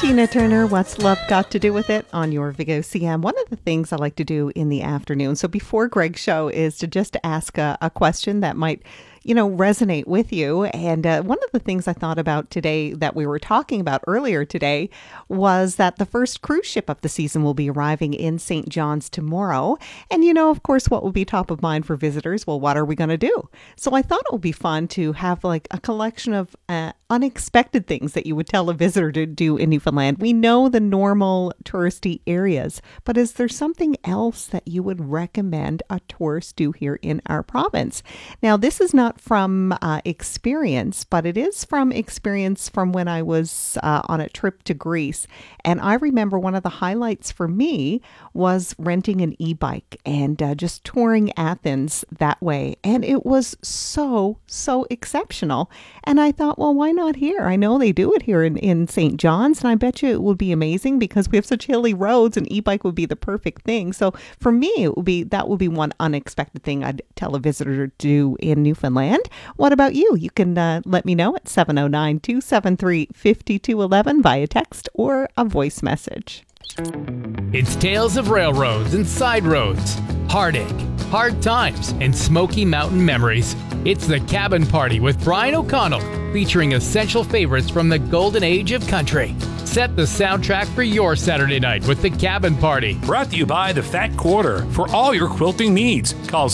Tina Turner, What's Love Got to Do with It on your Vigo CM. One of the things I like to do in the afternoon, so before Greg's show, is to just ask a question that might, resonate with you. And one of the things I thought about today that we were talking about earlier today was that the first cruise ship of the season will be arriving in St. John's tomorrow. And, of course, what will be top of mind for visitors? Well, what are we going to do? So I thought it would be fun to have like a collection of unexpected things that you would tell a visitor to do in Newfoundland. We know the normal touristy areas, but is there something else that you would recommend a tourist do here in our province? Now, this is not from experience, but it is from experience from when I was on a trip to Greece. And I remember one of the highlights for me was renting an e-bike and just touring Athens that way. And it was so exceptional. And I thought, well, why not here? I know they do it here in St. John's, and I bet you it would be amazing because we have such hilly roads, and e-bike would be the perfect thing. So for me, that would be one unexpected thing I'd tell a visitor to do in Newfoundland. What about you? You can let me know at 709-273-5211 via text or a voice message. It's tales of railroads and side roads, heartache, hard times, and Smoky Mountain memories. It's The Cabin Party with Brian O'Connell, featuring essential favorites from the golden age of country. Set the soundtrack for your Saturday night with The Cabin Party. Brought to you by the Fat Quarter. For all your quilting needs, call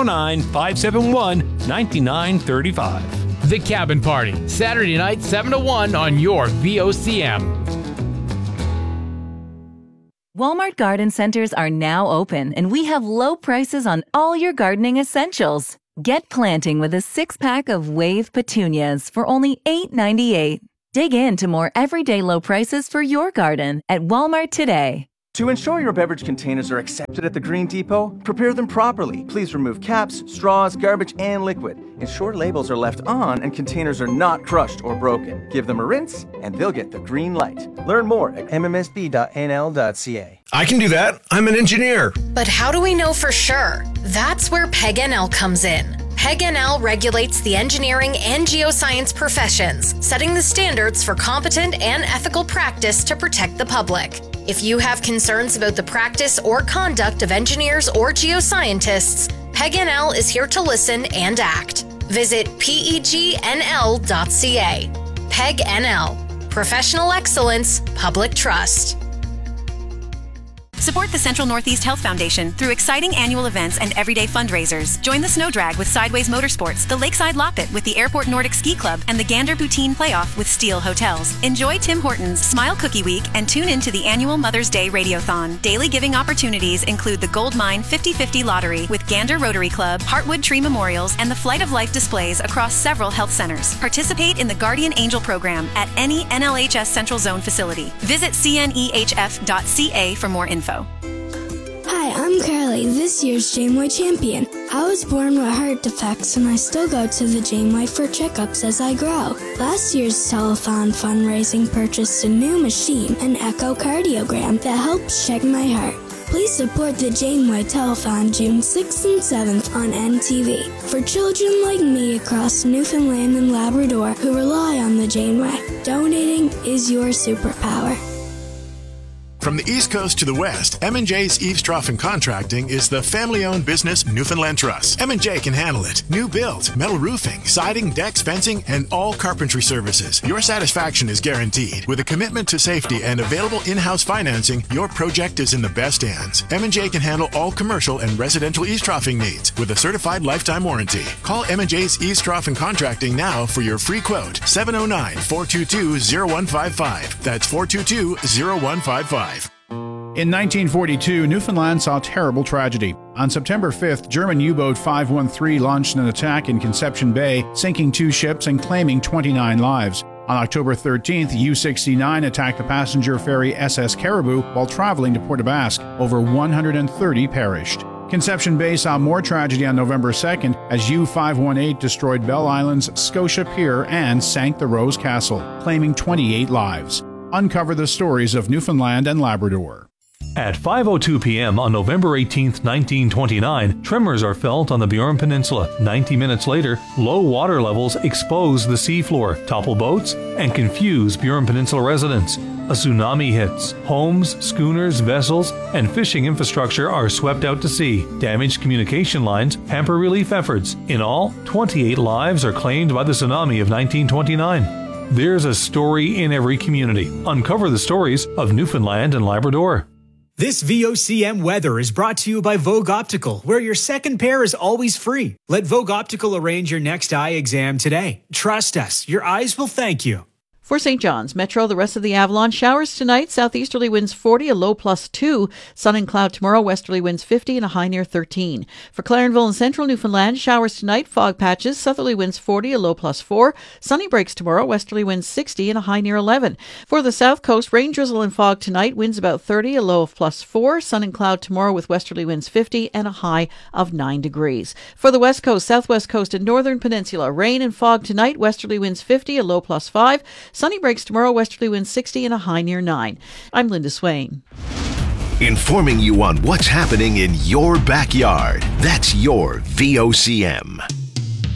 709-571-9935. The Cabin Party, Saturday night, 7 to 1 on your VOCM. Walmart Garden Centers are now open, and we have low prices on all your gardening essentials. Get planting with a 6-pack of Wave Petunias for only $8.98. Dig into more everyday low prices for your garden at Walmart today. To ensure your beverage containers are accepted at the Green Depot, prepare them properly. Please remove caps, straws, garbage, and liquid. Ensure labels are left on and containers are not crushed or broken. Give them a rinse and they'll get the green light. Learn more at mmsb.nl.ca. I can do that. I'm an engineer. But how do we know for sure? That's where PEG-NL comes in. PEG-NL regulates the engineering and geoscience professions, setting the standards for competent and ethical practice to protect the public. If you have concerns about the practice or conduct of engineers or geoscientists, PEG-NL is here to listen and act. Visit pegnl.ca. PEG-NL. Professional excellence, public trust. Support the Central Northeast Health Foundation through exciting annual events and everyday fundraisers. Join the Snow Drag with Sideways Motorsports, the Lakeside Loppet with the Airport Nordic Ski Club, and the Gander Poutine Playoff with Steel Hotels. Enjoy Tim Hortons Smile Cookie Week and tune into the annual Mother's Day Radiothon. Daily giving opportunities include the Gold Mine 50/50 Lottery with Gander Rotary Club, Heartwood Tree Memorials, and the Flight of Life displays across several health centers. Participate in the Guardian Angel program at any NLHS Central Zone facility. Visit cnehf.ca for more info. Hi, I'm Carly, this year's Janeway champion. I was born with heart defects and I still go to the Janeway for checkups as I grow. Last year's telethon fundraising purchased a new machine, an echocardiogram, that helps check my heart. Please support the Janeway Telethon June 6th and 7th on NTV. For children like me across Newfoundland and Labrador who rely on the Janeway, donating is your superpower. From the East Coast to the West, M&J's Eaves Trough and Contracting is the family-owned business Newfoundland Trust. M&J can handle it. New build, metal roofing, siding, decks, fencing, and all carpentry services. Your satisfaction is guaranteed. With a commitment to safety and available in-house financing, your project is in the best hands. M&J can handle all commercial and residential eaves troughing needs with a certified lifetime warranty. Call M&J's Eaves Trough and Contracting now for your free quote. 709-422-0155. That's 422-0155. In 1942, Newfoundland saw terrible tragedy. On September 5th, German U-boat 513 launched an attack in Conception Bay, sinking 2 ships and claiming 29 lives. On October 13th, U-69 attacked the passenger ferry SS Caribou while traveling to Port aux Basques. Over 130 perished. Conception Bay saw more tragedy on November 2nd as U-518 destroyed Bell Island's Scotia Pier and sank the Rose Castle, claiming 28 lives. Uncover the stories of Newfoundland and Labrador. At 5:02 p.m. on November 18, 1929, tremors are felt on the Burin Peninsula. 90 minutes later, low water levels expose the seafloor, topple boats, and confuse Burin Peninsula residents. A tsunami hits. Homes, schooners, vessels, and fishing infrastructure are swept out to sea. Damaged communication lines hamper relief efforts. In all, 28 lives are claimed by the tsunami of 1929. There's a story in every community. Uncover the stories of Newfoundland and Labrador. This VOCM weather is brought to you by Vogue Optical, where your second pair is always free. Let Vogue Optical arrange your next eye exam today. Trust us, your eyes will thank you. For St. John's Metro, the rest of the Avalon, showers tonight, southeasterly winds 40, a low +2. Sun and cloud tomorrow, westerly winds 50 and a high near 13. For Clarenville and central Newfoundland, showers tonight, fog patches, southerly winds 40, a low +4. Sunny breaks tomorrow, westerly winds 60 and a high near 11. For the south coast, rain, drizzle and fog tonight, winds about 30, a low of +4. Sun and cloud tomorrow with westerly winds 50 and a high of 9 degrees. For the west coast, southwest coast and northern peninsula, rain and fog tonight, westerly winds 50, a low +5. Sunny breaks tomorrow, westerly winds 60 and a high near 9. I'm Linda Swain. Informing you on what's happening in your backyard. That's your VOCM.